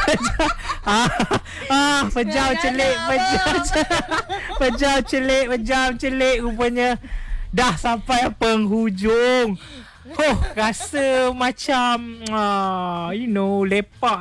Pejam celik. Pejam celik rupanya dah sampai penghujung. Rasa macam lepak